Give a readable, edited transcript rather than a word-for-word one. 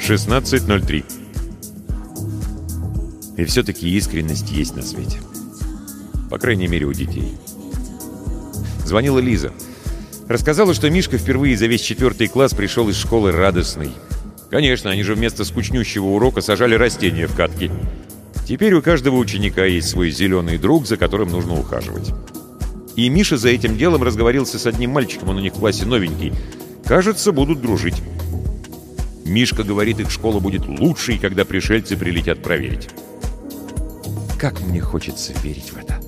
16:03. И все-таки искренность есть на свете. По крайней мере, у детей. Звонила Лиза. Рассказала, что Мишка впервые за весь 4 класс пришел из школы радостный. Конечно, они же вместо скучнющего урока сажали растения в катки. Теперь у каждого ученика есть свой зеленый друг, за которым нужно ухаживать. И Миша за этим делом разговорился с одним мальчиком, он у них в классе новенький. Кажется, будут дружить. Мишка говорит, их школа будет лучшей, когда пришельцы прилетят проверить. Как мне хочется верить в это.